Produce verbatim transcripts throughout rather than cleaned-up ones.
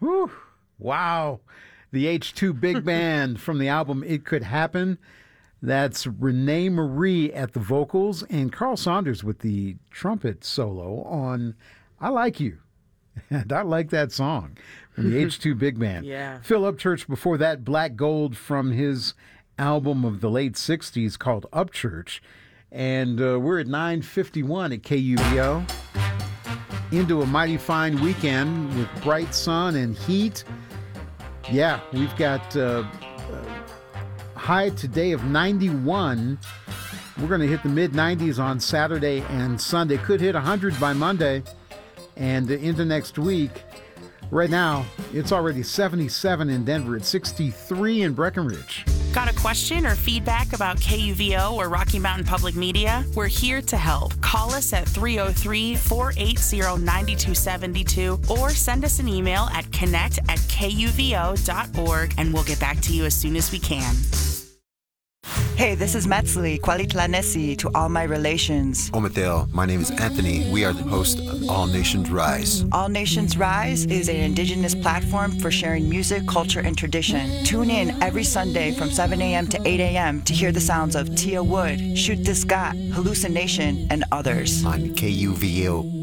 Whew. Wow. The H two Big Band from the album It Could Happen. That's Renee Marie at the vocals and Carl Saunders with the trumpet solo on I Like You. And I like that song from the H two Big Band. Yeah. Phil Upchurch before that, Black Gold from his album of the late sixties called Upchurch. And uh, we're at nine fifty-one at K U V O. Into a mighty fine weekend with bright sun and heat. Yeah, we've got uh, a high today of ninety-one. We're going to hit the mid nineties on Saturday and Sunday. Could hit one hundred by Monday and into next week. Right now, it's already seventy-seven in Denver. It's sixty-three in Breckenridge. Got a question or feedback about K U V O or Rocky Mountain Public Media? We're here to help. Call us at three oh three, four eight zero, nine two seven two or send us an email at connect at K U V O dot org and we'll get back to you as soon as we can. Hey, this is Metzli, Kwalitlanesi to all my relations. Ometel, my name is Anthony. We are the host of All Nations Rise. All Nations Rise is an indigenous platform for sharing music, culture, and tradition. Tune in every Sunday from seven a.m. to eight a.m. to hear the sounds of Tia Wood, Shoot This Got, Hallucination, and others. On K U V O.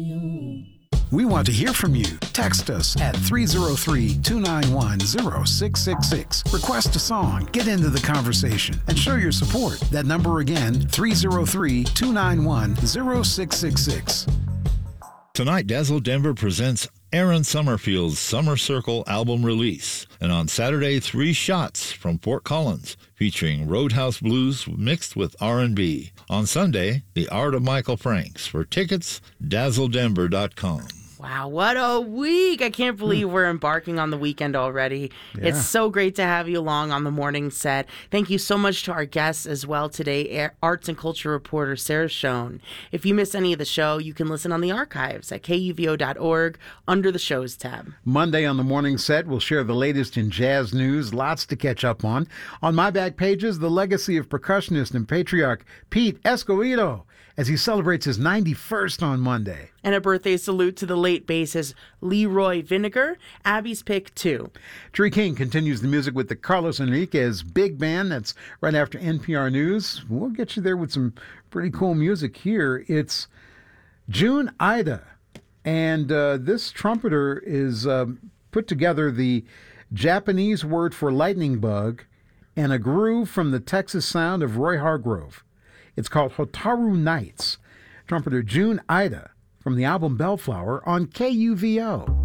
We want to hear from you. Text us at three oh three, two nine one, oh six six six. Request a song, get into the conversation, and show your support. That number again, three oh three, two nine one, oh six six six. Tonight, Dazzle Denver presents Aaron Summerfield's Summer Circle album release. And on Saturday, Three Shots from Fort Collins, featuring Roadhouse Blues mixed with R and B. On Sunday, The Art of Michael Franks. For tickets, dazzle denver dot com. Wow, what a week. I can't believe we're embarking on the weekend already. Yeah. It's so great to have you along on the morning set. Thank you so much to our guests as well today, arts and culture reporter Sarah Schoen. If you missed any of the show, you can listen on the archives at K U V O dot org under the shows tab. Monday on the morning set, we'll share the latest in jazz news, lots to catch up on. On my back pages, the legacy of percussionist and patriarch Pete Escovedo as he celebrates his ninety-first on Monday. And a birthday salute to the late bassist Leroy Vinegar, Abby's pick too. Tree King continues the music with the Carlos Enriquez Big Band. That's right after N P R News. We'll get you there with some pretty cool music here. It's June Ida, and uh, this trumpeter is um, put together the Japanese word for lightning bug and a groove from the Texas sound of Roy Hargrove. It's called Hotaru Nights. Trumpeter June Ida from the album Bellflower on K U V O.